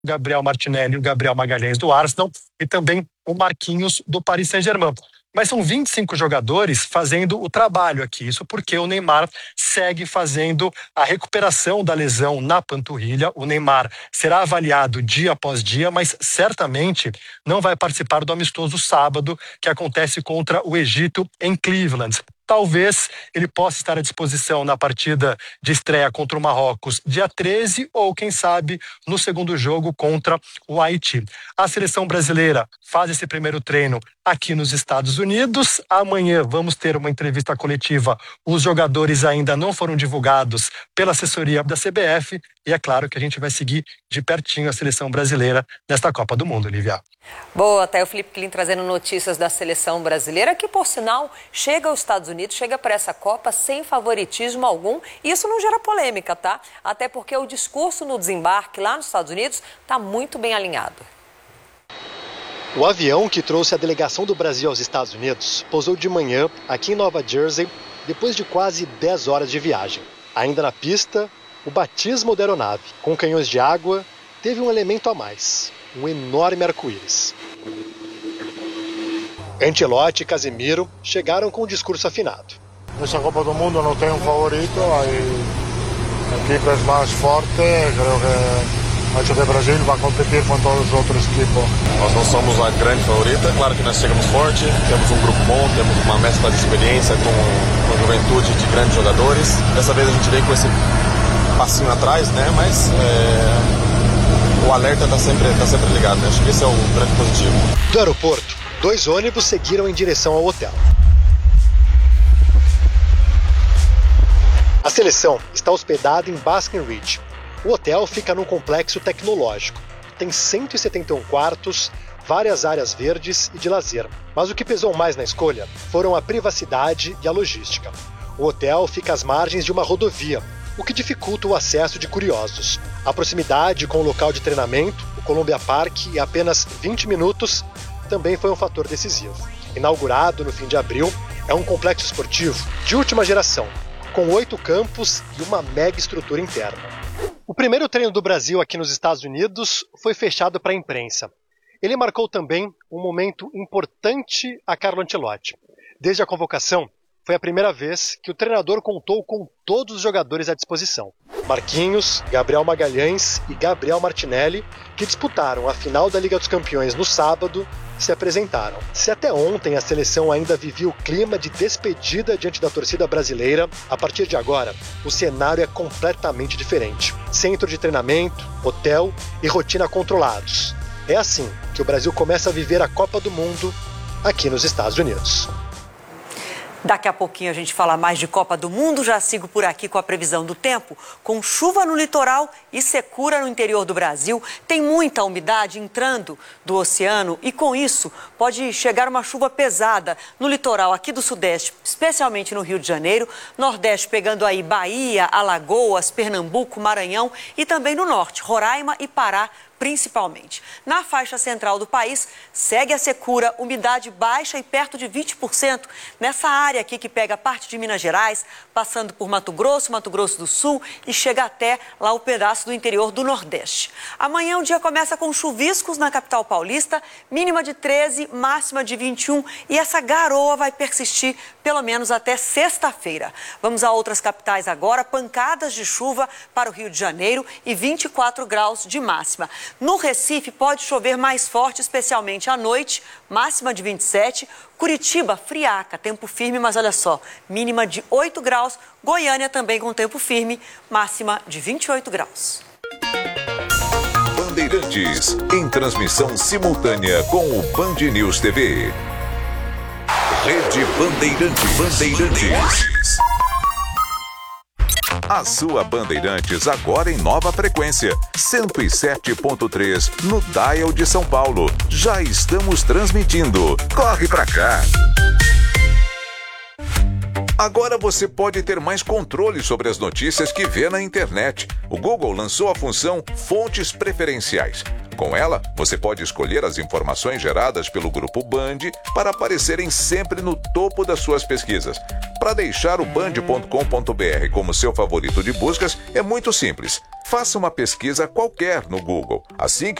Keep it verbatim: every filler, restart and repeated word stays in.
Gabriel Martinelli e o Gabriel Magalhães do Arsenal e também o Marquinhos do Paris Saint-Germain. Mas são vinte e cinco jogadores fazendo o trabalho aqui. Isso porque o Neymar segue fazendo a recuperação da lesão na panturrilha. O Neymar será avaliado dia após dia, mas certamente não vai participar do amistoso sábado, que acontece contra o Egito em Cleveland. Talvez ele possa estar à disposição na partida de estreia contra o Marrocos dia treze ou, quem sabe, no segundo jogo contra o Haiti. A seleção brasileira faz esse primeiro treino aqui nos Estados Unidos. Amanhã vamos ter uma entrevista coletiva. Os jogadores ainda não foram divulgados pela assessoria da C B F e é claro que a gente vai seguir de pertinho a seleção brasileira nesta Copa do Mundo, Lívia. Boa, até o Felipe Klim trazendo notícias da seleção brasileira, que por sinal chega aos Estados Unidos, chega para essa Copa sem favoritismo algum, e isso não gera polêmica, tá? Até porque o discurso no desembarque lá nos Estados Unidos está muito bem alinhado. O avião que trouxe a delegação do Brasil aos Estados Unidos pousou de manhã aqui em Nova Jersey, depois de quase dez horas de viagem. Ainda na pista, o batismo da aeronave, com canhões de água, teve um elemento a mais. Um enorme arco-íris. Ancelotti e Casemiro chegaram com um discurso afinado. Nessa Copa do Mundo não tem um favorito, a equipe é mais forte, creio que acho que o Brasil vai competir com todos os outros equipes. Nós não somos a grande favorita, claro que nós chegamos forte, temos um grupo bom, temos uma mescla de experiência com, com juventude de grandes jogadores. Dessa vez a gente veio com esse passinho atrás, né, mas... É... O alerta está sempre, tá sempre ligado, né? Acho que esse é o grande positivo. Do aeroporto, dois ônibus seguiram em direção ao hotel. A seleção está hospedada em Basking Ridge. O hotel fica num complexo tecnológico. Tem cento e setenta e um quartos, várias áreas verdes e de lazer. Mas o que pesou mais na escolha foram a privacidade e a logística. O hotel fica às margens de uma rodovia, o que dificulta o acesso de curiosos. A proximidade com o local de treinamento, o Columbia Park, e apenas vinte minutos, também foi um fator decisivo. Inaugurado no fim de abril, é um complexo esportivo de última geração, com oito campos e uma mega estrutura interna. O primeiro treino do Brasil aqui nos Estados Unidos foi fechado para a imprensa. Ele marcou também um momento importante a Carlo Ancelotti. Desde a convocação, foi a primeira vez que o treinador contou com todos os jogadores à disposição. Marquinhos, Gabriel Magalhães e Gabriel Martinelli, que disputaram a final da Liga dos Campeões no sábado, se apresentaram. Se até ontem a seleção ainda vivia o clima de despedida diante da torcida brasileira, a partir de agora, o cenário é completamente diferente. Centro de treinamento, hotel e rotina controlados. É assim que o Brasil começa a viver a Copa do Mundo aqui nos Estados Unidos. Daqui a pouquinho a gente fala mais de Copa do Mundo. Já sigo por aqui com a previsão do tempo. Com chuva no litoral e secura no interior do Brasil, tem muita umidade entrando do oceano e com isso pode chegar uma chuva pesada no litoral aqui do Sudeste, especialmente no Rio de Janeiro, Nordeste pegando aí Bahia, Alagoas, Pernambuco, Maranhão e também no Norte, Roraima e Pará, principalmente. Na faixa central do país, segue a secura, umidade baixa e perto de vinte por cento nessa área aqui que pega parte de Minas Gerais, passando por Mato Grosso, Mato Grosso do Sul e chega até lá o pedaço do interior do Nordeste. Amanhã o dia começa com chuviscos na capital paulista, mínima de treze, máxima de vinte e um e essa garoa vai persistir pelo menos até sexta-feira. Vamos a outras capitais agora, pancadas de chuva para o Rio de Janeiro e vinte e quatro graus de máxima. No Recife pode chover mais forte, especialmente à noite, máxima de vinte e sete. Curitiba, friaca, tempo firme, mas olha só, mínima de oito graus. Goiânia também com tempo firme, máxima de vinte e oito graus. Bandeirantes, em transmissão simultânea com o Band News T V. Rede Bandeirantes. Bandeirantes. A sua Bandeirantes agora em nova frequência, cento e sete ponto três no dial de São Paulo. Já estamos transmitindo. Corre pra cá! Agora você pode ter mais controle sobre as notícias que vê na internet. O Google lançou a função Fontes Preferenciais. Com ela, você pode escolher as informações geradas pelo Grupo Band para aparecerem sempre no topo das suas pesquisas. Para deixar o band ponto com ponto br como seu favorito de buscas é muito simples. Faça uma pesquisa qualquer no Google. Assim que